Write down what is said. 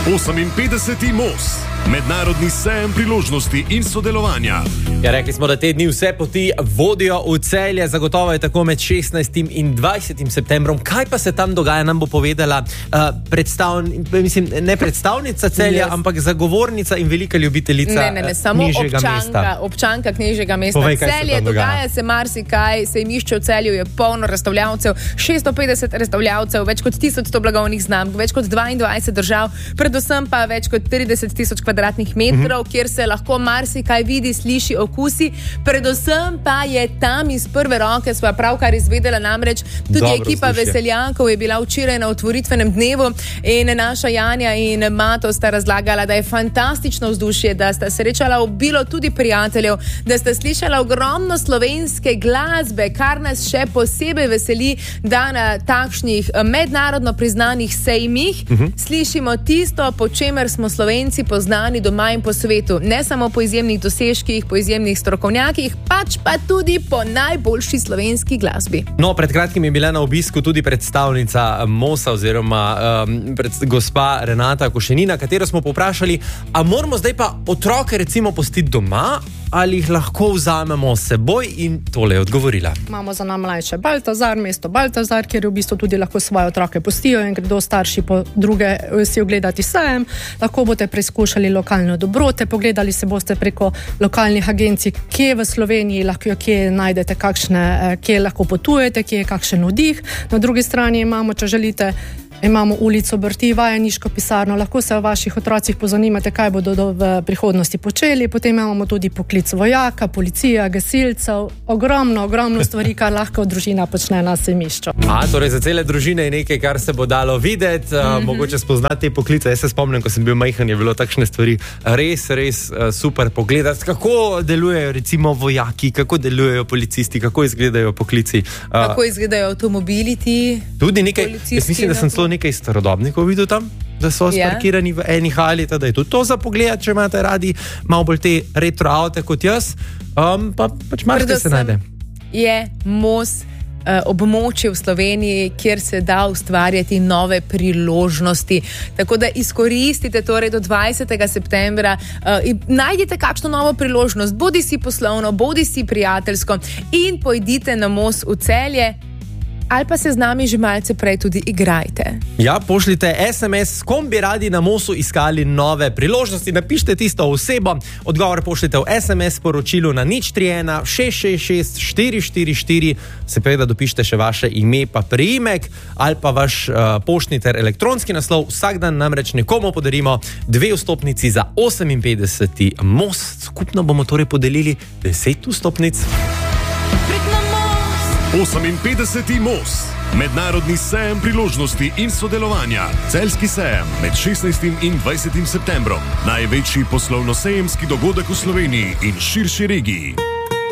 58. MOS, mednarodni sejem priložnosti in sodelovanja. Ja, rekli smo, da te dni vse poti vodijo v Celje, zagotovo je tako med 16. in 20. septembrom. Kaj pa se tam dogaja, nam bo povedala ne predstavnica Celja, ampak zagovornica in velika ljubiteljica samo Knežjega mesta. občanka Knežjega mesta. Povej, Celje, dogaja se marsikaj, sejmišče v Celju je polno razstavljavcev, 650 razstavljavcev, več kot 1100 blagovnih znamk, več kot 22 držav, predvsem pa več kot 30.000 kvadratnih metrov, kjer se lahko marsikaj vidi, sliši, okusi. Predvsem pa je tam iz prve roke, sva pravkar izvedela, namreč tudi ekipa veseljakov je bila včeraj na otvoritvenem dnevu in naša Janja in Mato sta razlagala, da je fantastično vzdušje, da sta srečala obilo tudi prijateljev, da sta slišala ogromno slovenske glasbe, kar nas še posebej veseli, da na takšnih mednarodno priznanih sejmih slišimo tisto, po čemer smo Slovenci poznani doma in po svetu. Ne samo po izjemnih dosežkih, po izjemnih strokovnjakih, pač pa tudi po najboljši slovenski glasbi. No, pred kratkim je bila na obisku tudi predstavnica MOS-a oziroma gospa Renata Košenina, katero smo povprašali, a moramo zdaj pa otroke recimo pustiti doma ali jih lahko vzamemo s seboj, in tole je odgovorila. Imamo za najmlajše Baltazar, mesto Baltazar, kjer v bistvu tudi lahko svoje otroke pustijo in gredo starši po druge si ogledati sejem. Lahko boste preizkušali lokalne dobrote, pogledali se boste preko lokalnih agencij, kje v Sloveniji lahko, kje najdete kakšne, kje lahko potujete, kje je kakšen vdih. Na drugi strani imamo ulico Brti, vajeniško pisarno, lahko se o vaših otrocih pozanimate, kaj bodo v prihodnosti počeli. Potem imamo tudi poklic vojaka, policija, gasilcev, ogromno stvari, kar lahko družina počne na sejmišču. Torej za cele družine je nekaj, kar se bo dalo videti, mogoče spoznati te poklice. Jaz se spomnim, ko sem bil majhen, je bilo takšne stvari res super pogledati. Kako delujejo recimo vojaki, kako delujejo policisti, kako izgledajo poklici. Kako izgledajo avtomobili ti? Tudi nekaj, jaz mislim, da sem celo nekaj starodobnikov videl tam, da so sparkirani v eni hali, da je tudi to za pogled, če imate radi malo bolj te retro avte kot jaz, pa pač marsikaj se najde. Je MOS območje v Sloveniji, kjer se da ustvarjati nove priložnosti. Tako da izkoristite torej do 20. septembra in najdite kakšno novo priložnost, bodi si poslovno, bodi si prijateljsko, in pojdite na MOS v Celje, ali pa se z nami že malce prej tudi igrajte. Ja, pošljite SMS, s kom bi radi na MOS-u iskali nove priložnosti, napišite tisto osebo, odgovor pošljite v SMS sporočilu na 031 666 444, se pravi, da dopišite še vaše ime pa priimek, ali pa vaš poštni ter elektronski naslov. Vsak dan namreč nekomu podarimo 2 vstopnici za 58. MOS. Skupno bomo torej podelili 10 vstopnic. 58. MOS, mednarodni sejem priložnosti in sodelovanja. Celjski sejem med 16. in 20. septembrom. Največji poslovno-sejemski dogodek v Sloveniji in širši regiji.